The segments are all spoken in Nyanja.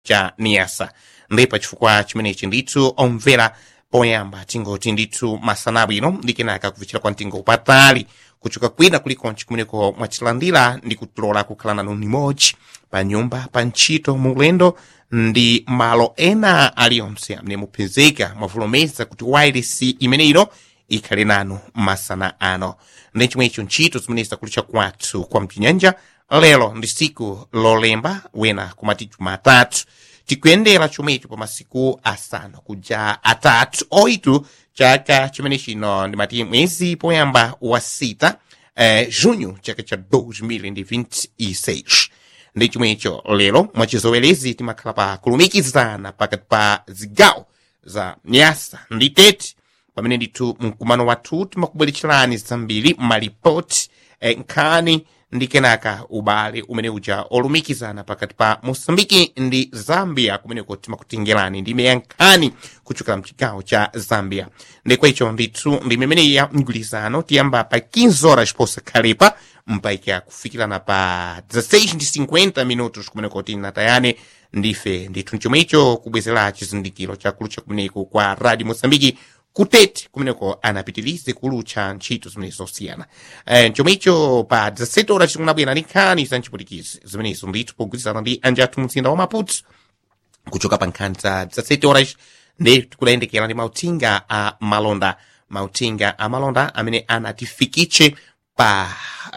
cha Niasa. Ndipo chifukwa chimenechi ndithu omvera poyamba tingoti ndithu masana bwino ndi kenaka kufikira kwa mtengo upatali kuchoka kwina kulikonse kumeneko mwachilandira ndi kutilola kukhala nanu nimodzi pa nyumba pa ntchito mulendo ndi malo ena aliyonse amene mupezeka mwavulomeza kuti wireless imeneyo ikhale nanu masana ano. Ndi chomwecho ntchito zimene zikulutcha kwathu kwa mchinyanja lero ndi siku lolemba wena kumati Jumatatu. Tikuyendera chomwecho pa masiku asanu kuja atatu oitu chaka chimene chino ndimati mwezi poyamba wa 6 junho chaka cha 2026. Ndi chomwecho lero mwachizowelezi timakhala pa kulumikizana pakati pa zigawo za Niasa ndi Tete pamene ndithu mkumano wathu timakubweretserani zambiri malipoti nkhani ndi kenaka ubale umene uja olumikizana pakati pa Mosambiki ndi Zambia kumeneko timakutengerani ndi meyankhani kuchokera mchigawo cha Zambia. Ndekwecho ndithu ndi mmene ya mgwirizano tiyamba pa 15 horas posakhalepa mpaika kufikirana pa 16:50 minutos kumeneko tinatayane ndife ndithu chomwecho kubwezera chizindikiro chakulutcha kumeneko kwa Radio Mosambiki kutete kumeneko anapitilize kulutcha ntchito zimene zosiyana. Chomwecho pa 17 horas tikunabwera ndi nkhani za nchiputikizi zimenezo ndithu pogwirizana ndi anjathu mzinda wa Maputo kuchoka pa nkhani za 17 horas ndi tikuyendekera ndi mautinga a malonda. Mautinga a malonda amene anatifikiche pa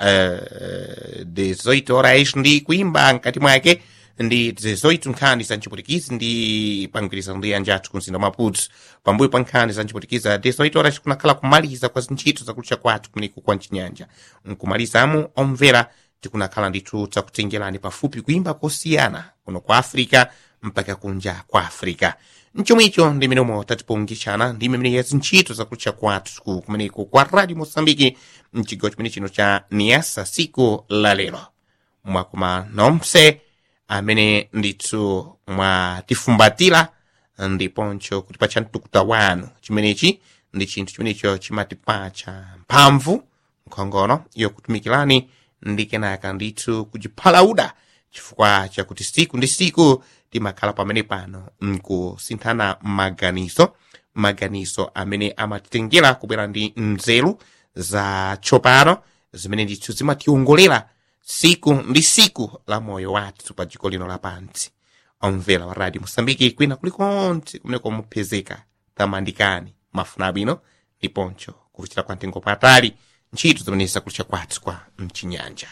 18 horas ndi kuimba nkati mwake ndi 18 nkhani za nchiputikizi ndi pangwirizano ndi anjathu kumzinda wa Maputo. Pambuyo pa nkhani za nchiputikizi 18 horas kunakhala kumaliza kwa zintchito zakulutcha kwathu kumeneko kwa mchinyanja. Nkumalizamo omvera tikunakhala ndithu takutengerani pafupi kuimba kosiyana kuno kwa Afrika mpaka kunja kwa Afrika. Mchomwicho ndi minomo tatipungishana ndi mmene ya zintchito zakulutcha kwathu kumeneko kwa Radio Mosambiki mchigawo chimene chino cha Niasa siku la lero. Mwakoma nomse amene ndithu mwatifumbatira ndiponcho kutipacha mtukuta wanu. Chimenechi ndi chinthu chimenecho chimatipacha mphamvu nkhongono yokutumikirani ndi kenaka ndithu kujiphalauda chifukwa chakuti siku ndi siku timakhala pamene pano nkusinthana maganizo amene amatitengera kubwera ndi nzeru za tsopano zimene ndithu zimationgolera siku ndi siku la moyo wathu pa dziko lino lapansi. Omvera wa Radio Mosambiki kwina kulikonse kumeneko mupezeka tamandikani mafuna abwino ndiponcho kuchita kwa mtengo patali ntchito zimene zakulutcha kwathu kwa mchinyanja.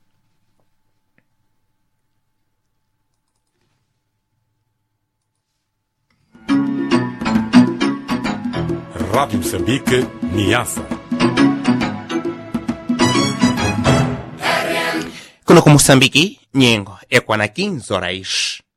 Radio Moçambique, Niassa. Kuno ku Moçambique, nyengo ekwana 15 horas.